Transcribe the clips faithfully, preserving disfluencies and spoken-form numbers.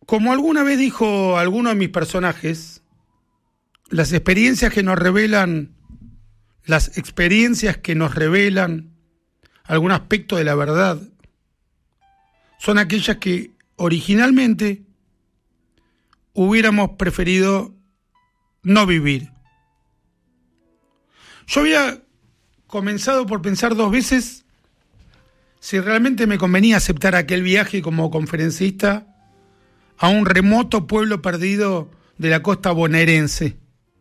Como alguna vez dijo alguno de mis personajes, las experiencias que nos revelan, las experiencias que nos revelan algún aspecto de la verdad, son aquellas que originalmente hubiéramos preferido no vivir. Yo había comenzado por pensar dos veces si realmente me convenía aceptar aquel viaje como conferencista a un remoto pueblo perdido de la costa bonaerense.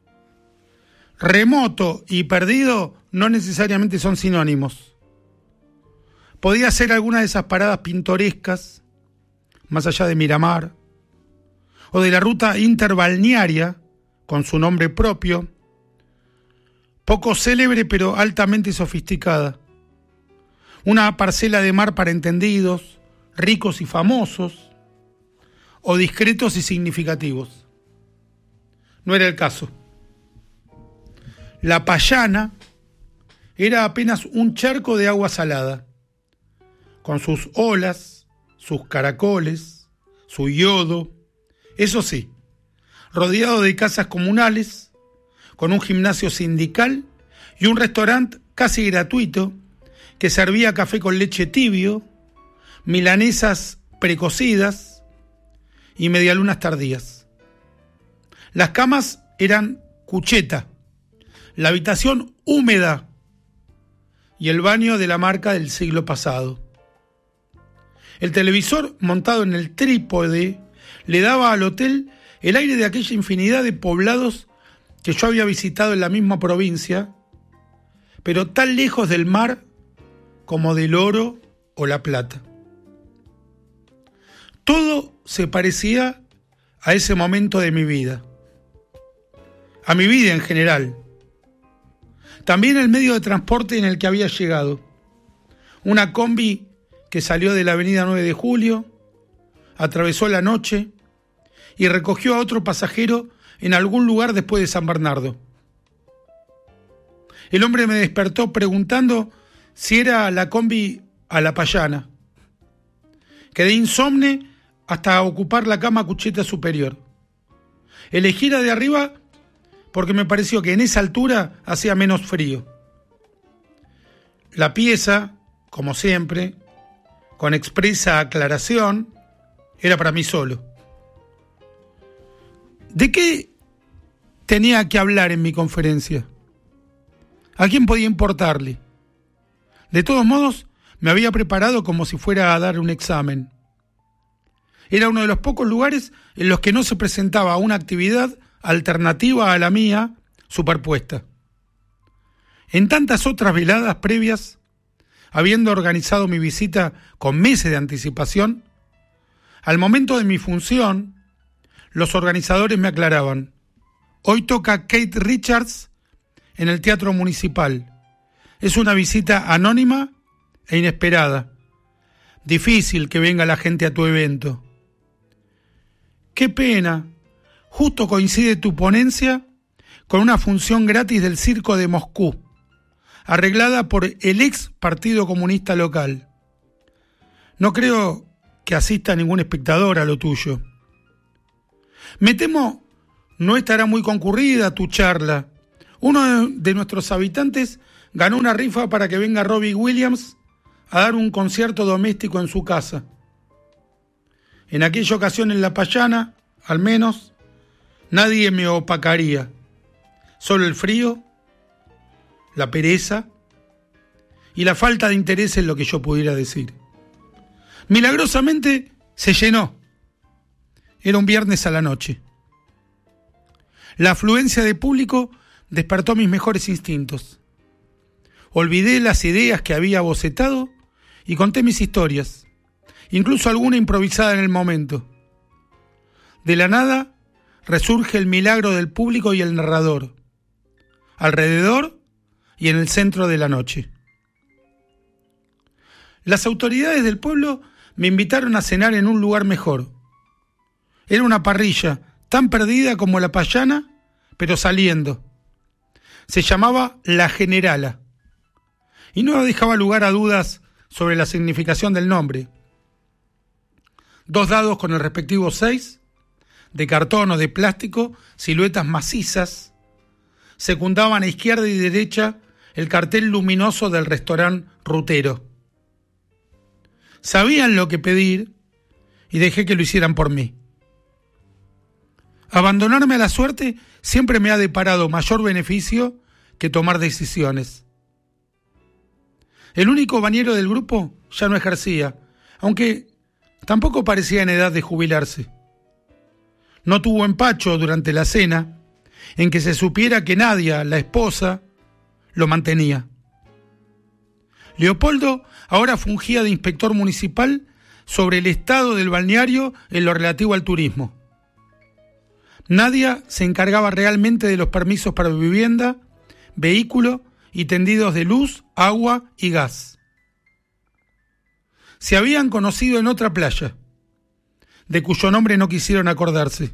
Remoto y perdido no necesariamente son sinónimos. Podía ser alguna de esas paradas pintorescas, más allá de Miramar, o de la ruta interbalnearia, con su nombre propio, poco célebre pero altamente sofisticada. Una parcela de mar para entendidos, ricos y famosos, o discretos y significativos. No era el caso. La Payana era apenas un charco de agua salada, con sus olas, sus caracoles, su yodo, eso sí, rodeado de casas comunales, con un gimnasio sindical y un restaurante casi gratuito que servía café con leche tibio, milanesas precocidas y medialunas tardías. Las camas eran cucheta, la habitación húmeda y el baño de la marca del siglo pasado. El televisor montado en el trípode le daba al hotel el aire de aquella infinidad de poblados que yo había visitado en la misma provincia, pero tan lejos del mar como del oro o la plata. Todo se parecía a ese momento de mi vida, a mi vida en general. También el medio de transporte en el que había llegado, una combi que salió de la avenida nueve de julio, atravesó la noche y recogió a otro pasajero en algún lugar después de San Bernardo. El hombre me despertó preguntando si era la combi a La Payana. Quedé insomne hasta ocupar la cama cucheta superior. Elegí la de arriba porque me pareció que en esa altura hacía menos frío. La pieza, como siempre, con expresa aclaración, era para mí solo. ¿De qué tenía que hablar en mi conferencia? ¿A quién podía importarle? De todos modos, me había preparado como si fuera a dar un examen. Era uno de los pocos lugares en los que no se presentaba una actividad alternativa a la mía superpuesta. En tantas otras veladas previas, habiendo organizado mi visita con meses de anticipación, al momento de mi función, los organizadores me aclaraban: hoy toca Keith Richards en el Teatro Municipal. Es una visita anónima e inesperada. Difícil que venga la gente a tu evento. Qué pena, justo coincide tu ponencia con una función gratis del Circo de Moscú, arreglada por el ex Partido Comunista local. No creo que asista ningún espectador a lo tuyo. Me temo no estará muy concurrida tu charla. Uno de nuestros habitantes ganó una rifa para que venga Robbie Williams a dar un concierto doméstico en su casa. En aquella ocasión en La Payana, al menos, nadie me opacaría. Solo el frío, la pereza y la falta de interés en lo que yo pudiera decir. Milagrosamente se llenó. Era un viernes a la noche. La afluencia de público despertó mis mejores instintos. Olvidé las ideas que había bocetado y conté mis historias, incluso alguna improvisada en el momento. De la nada resurge el milagro del público y el narrador, alrededor y en el centro de la noche. Las autoridades del pueblo me invitaron a cenar en un lugar mejor. Era una parrilla tan perdida como La Payana, pero saliendo. Se llamaba La Generala y no dejaba lugar a dudas sobre la significación del nombre. dos dados con el respectivo seis, de cartón o de plástico, siluetas macizas, secundaban a izquierda y derecha el cartel luminoso del restaurante Rutero. Sabían lo que pedir y dejé que lo hicieran por mí. Abandonarme a la suerte siempre me ha deparado mayor beneficio que tomar decisiones. El único bañero del grupo ya no ejercía, aunque tampoco parecía en edad de jubilarse. No tuvo empacho durante la cena en que se supiera que Nadia, la esposa, lo mantenía. Leopoldo ahora fungía de inspector municipal sobre el estado del balneario en lo relativo al turismo. Nadia se encargaba realmente de los permisos para vivienda, vehículo y tendidos de luz, agua y gas. Se habían conocido en otra playa, de cuyo nombre no quisieron acordarse.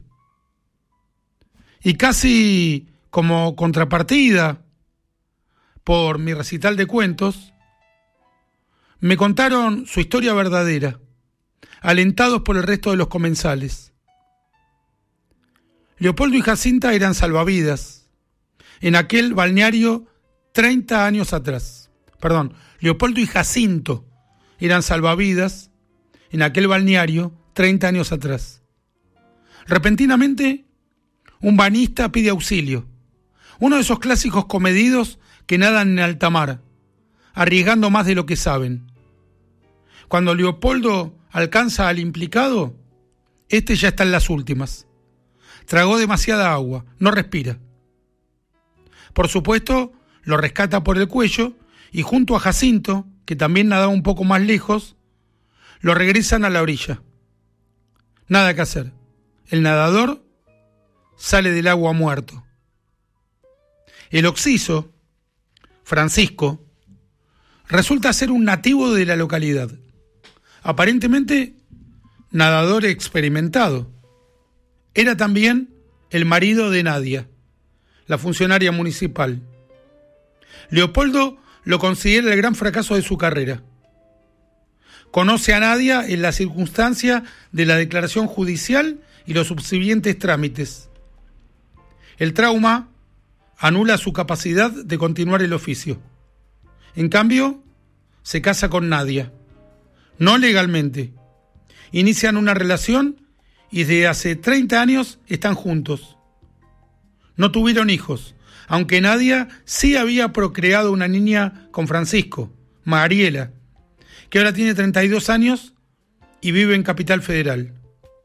Y casi como contrapartida por mi recital de cuentos, me contaron su historia verdadera, alentados por el resto de los comensales. Leopoldo y Jacinta eran salvavidas en aquel balneario treinta años atrás. Perdón, Leopoldo y Jacinto eran salvavidas en aquel balneario treinta años atrás. Repentinamente, un banista pide auxilio, uno de esos clásicos comedidos que nadan en alta mar, arriesgando más de lo que saben. Cuando Leopoldo alcanza al implicado, este ya está en las últimas. Tragó demasiada agua, no respira. Por supuesto, lo rescata por el cuello y junto a Jacinto, que también nadaba un poco más lejos, lo regresan a la orilla. Nada que hacer. El nadador sale del agua muerto. El occiso, Francisco, resulta ser un nativo de la localidad. Aparentemente, nadador experimentado. Era también el marido de Nadia, la funcionaria municipal. Leopoldo lo considera el gran fracaso de su carrera. Conoce a Nadia en la circunstancia de la declaración judicial y los subsiguientes trámites. El trauma anula su capacidad de continuar el oficio. En cambio, se casa con Nadia. No legalmente. Inician una relación y desde hace treinta años están juntos. No tuvieron hijos, aunque Nadia sí había procreado una niña con Francisco, Mariela, que ahora tiene treinta y dos años y vive en Capital Federal.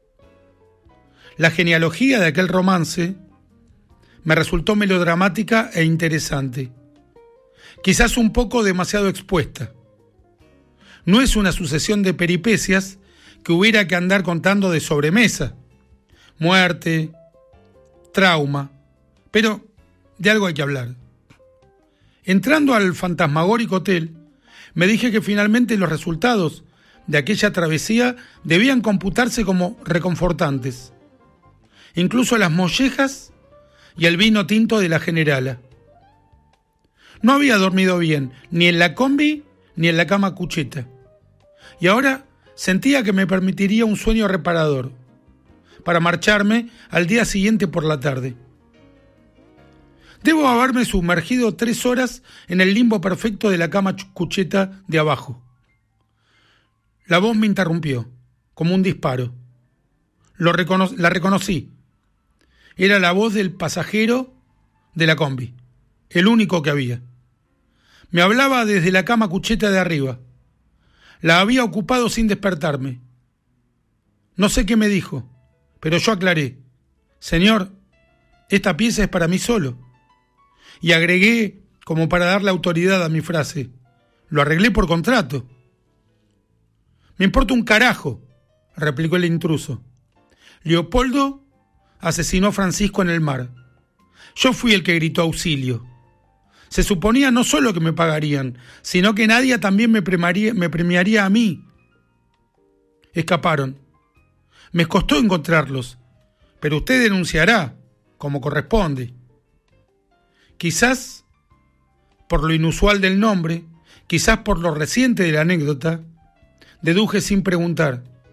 La genealogía de aquel romance me resultó melodramática e interesante. Quizás un poco demasiado expuesta. No es una sucesión de peripecias que hubiera que andar contando de sobremesa. Muerte, trauma, pero de algo hay que hablar. Entrando al fantasmagórico hotel, me dije que finalmente los resultados de aquella travesía debían computarse como reconfortantes. Incluso las mollejas y el vino tinto de la generala. No había dormido bien, ni en la combi, ni en la cama cucheta. Y ahora sentía que me permitiría un sueño reparador, para marcharme al día siguiente por la tarde. Debo haberme sumergido tres horas en el limbo perfecto de la cama cucheta de abajo. La voz me interrumpió, como un disparo. Lo recono- la reconocí. Era la voz del pasajero de la combi, el único que había. Me hablaba desde la cama cucheta de arriba. La había ocupado sin despertarme. No sé qué me dijo, pero yo aclaré: Señor, esta pieza es para mí solo. Y agregué, como para darle autoridad a mi frase: lo arreglé por contrato. Me importa un carajo, replicó el intruso. Leopoldo asesinó a Francisco en el mar. Yo fui el que gritó auxilio. Se suponía no solo que me pagarían, sino que Nadia también me premiaría, me premiaría a mí. Escaparon. Me costó encontrarlos, pero usted denunciará, como corresponde. Quizás por lo inusual del nombre, quizás por lo reciente de la anécdota, deduje sin preguntar: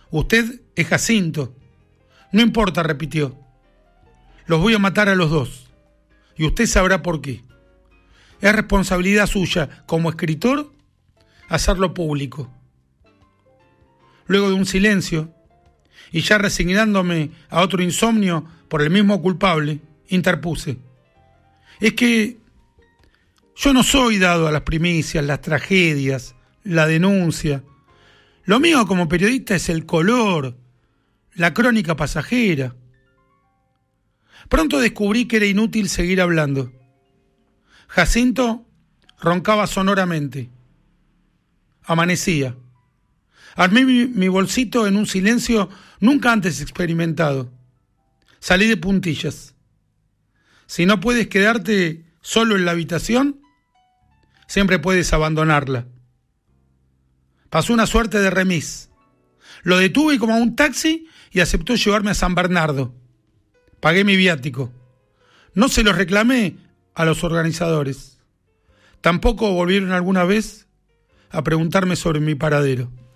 Usted es Jacinto. No importa, repitió. Los voy a matar a los dos. Y usted sabrá por qué. Es responsabilidad suya, como escritor, hacerlo público. Luego de un silencio, y ya resignándome a otro insomnio por el mismo culpable, interpuse. Es que yo no soy dado a las primicias, las tragedias, la denuncia. Lo mío como periodista es el color, la crónica pasajera. Pronto descubrí que era inútil seguir hablando. Jacinto roncaba sonoramente. Amanecía. Armé mi, mi bolsito en un silencio nunca antes experimentado. Salí de puntillas. Si no puedes quedarte solo en la habitación, siempre puedes abandonarla. Pasó una suerte de remis. Lo detuve como a un taxi y aceptó llevarme a San Bernardo. Pagué mi viático. No se los reclamé a los organizadores. Tampoco volvieron alguna vez a preguntarme sobre mi paradero.